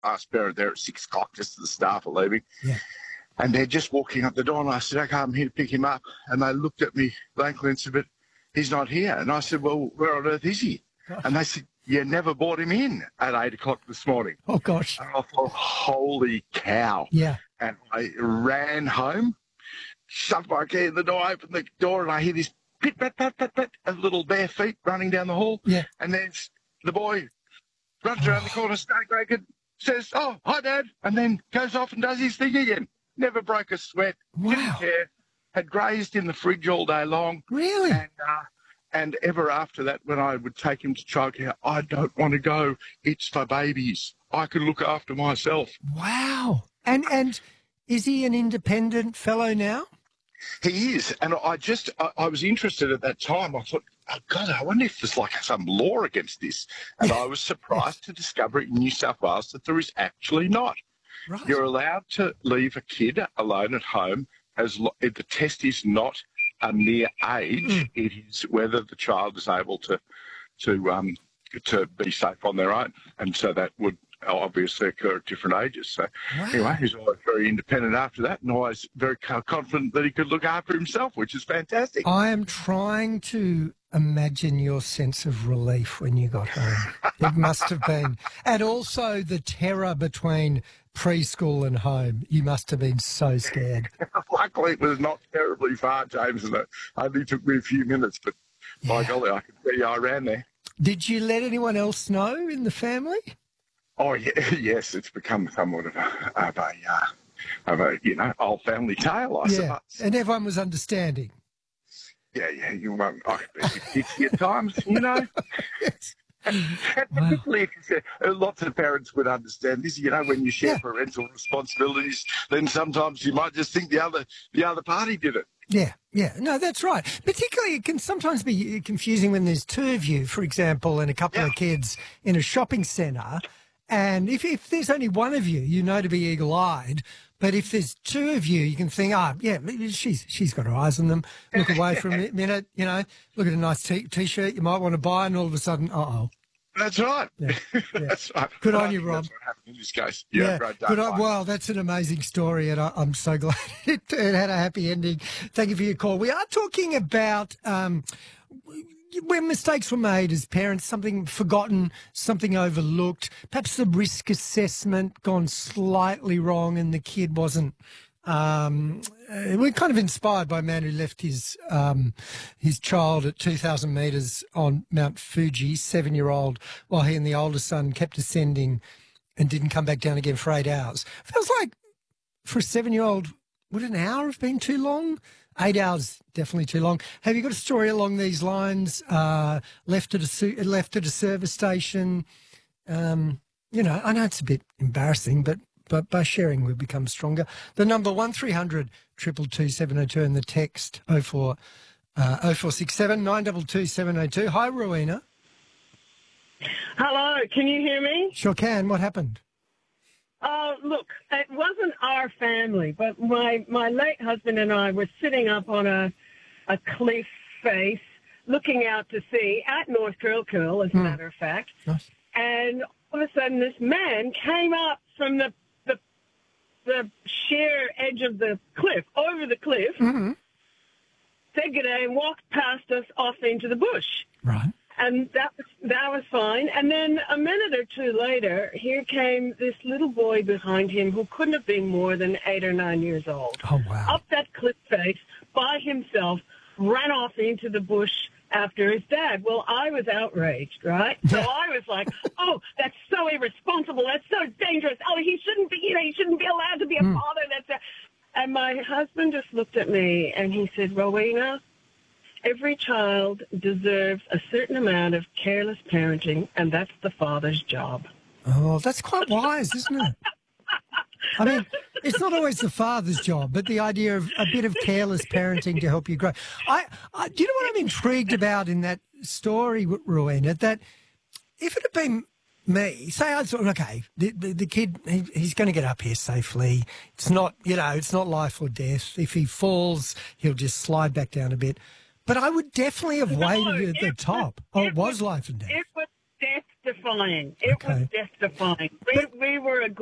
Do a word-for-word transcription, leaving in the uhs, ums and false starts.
asked Barrett there at six o'clock just as the staff are leaving. Yeah. And they're just walking up the door, and I said, okay, I'm here to pick him up. And they looked at me blankly and said, but he's not here. And I said, well, where on earth is he? Gosh. And they said, you never brought him in at eight o'clock this morning. Oh, gosh. And I thought, holy cow. Yeah. And I ran home, shoved my key in the door, opened the door, and I hear this pit, pat, pat, pat, pat, of little bare feet running down the hall. Yeah. And then the boy runs around the corner, start naked, says, oh, hi, Dad, and then goes off and does his thing again. Never broke a sweat. Wow. Didn't care. Had grazed in the fridge all day long. Really? And, uh, and ever after that, when I would take him to childcare, I don't want to go. It's for babies. I can look after myself. Wow. And and is he an independent fellow now? He is. And I just, I, I was interested at that time. I thought, oh, God, I wonder if there's like some law against this. And I was surprised to discover in New South Wales that there is actually not. Right. You're allowed to leave a kid alone at home as lo- the test is not a mere age. Mm. It is whether the child is able to to um to be safe on their own, and so that would obviously occur at different ages. So Wow. anyway, he's always very independent after that, and always very confident that he could look after himself, which is fantastic. I am trying to imagine your sense of relief when you got home. It must have been. And also the terror between preschool and home. You must have been so scared. Luckily, it was not terribly far, James, and it only took me a few minutes, but by Yeah. golly, I can tell you I ran there. Did you let anyone else know in the family? Oh, yeah, yes, it's become somewhat of a, of a, uh, of a you know, old family tale, I Yeah. suppose. And everyone was understanding. Yeah, yeah, you won't. I could be a bit ditzy at times, you know. Yes. And particularly if you say, uh, lots of parents would understand this. You know, when you share Yeah. parental responsibilities, then sometimes you might just think the other the other party did it. Yeah, yeah. No, that's right. Particularly, it can sometimes be confusing when there's two of you, for example, and a couple Yeah. of kids in a shopping centre. And if, if there's only one of you, you know to be eagle-eyed. But if there's two of you, you can think, oh, yeah, she's she's got her eyes on them. Look away for a minute, you know, look at a nice t- T-shirt you might want to buy, and all of a sudden, uh-oh. That's right. Yeah, yeah. That's right. Good But on I you, think Rob. That's what happened in this case. Yeah, great day. good on, Bye. well, that's an amazing story, and I, I'm so glad it, it had a happy ending. Thank you for your call. We are talking about um, when mistakes were made as parents, something forgotten, something overlooked, perhaps the risk assessment gone slightly wrong and the kid wasn't. Um, uh, we're kind of inspired by a man who left his um, his child at two thousand metres on Mount Fuji, seven-year-old, while he and the older son kept ascending and didn't come back down again for eight hours. Feels like for a seven-year-old, would an hour have been too long? Eight hours, definitely too long. Have you got a story along these lines? Uh, left at a su- left at a service station. Um, you know, I know it's a bit embarrassing, but but by sharing we become stronger. The number one three hundred two two two seven oh two and the text oh four uh, oh four six seven nine two two seven oh two. Hi, Rowena. Hello, can you hear me? Sure can. What happened? Oh, look, it wasn't our family, but my, my late husband and I were sitting up on a a cliff face, looking out to sea at North Curl Curl, as a Mm. matter of fact. Nice. And all of a sudden, this man came up from the the, the sheer edge of the cliff, over the cliff, Mm-hmm. said good day, and walked past us off into the bush. Right. And that was, that was fine. And then a minute or two later, here came this little boy behind him who couldn't have been more than eight or nine years old. Oh, wow. Up that cliff face by himself, ran off into the bush after his dad. Well, I was outraged, right? So I was like, oh, that's so irresponsible. That's so dangerous. Oh, he shouldn't be, you know, he shouldn't be allowed to be a Mm. father. That's a... And my husband just looked at me and he said, Rowena, every child deserves a certain amount of careless parenting, and that's the father's job. Oh, that's quite wise, isn't it? I mean, it's not always the father's job, but the idea of a bit of careless parenting to help you grow. I, I do you know what I'm intrigued about in that story, Rowena? That if it had been me, say I thought, okay, the, the, the kid, he, he's going to get up here safely. It's not, you know, it's not life or death. If he falls, he'll just slide back down a bit. But I would definitely have No, waited at the it top. was- Oh, it it was was- life and death. It was death death-defying. It Okay. was death-defying. We, we were a